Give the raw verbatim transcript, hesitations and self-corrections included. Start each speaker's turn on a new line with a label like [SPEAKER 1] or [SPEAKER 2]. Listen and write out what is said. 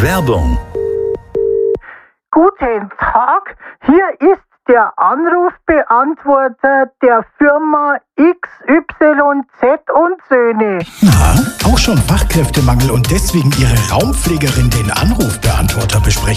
[SPEAKER 1] Werbung.
[SPEAKER 2] Guten Tag, hier ist der Anrufbeantworter der Firma X Y Z und Söhne.
[SPEAKER 3] Na, auch schon Fachkräftemangel und deswegen Ihre Raumpflegerin den Anrufbeantworter besprechen?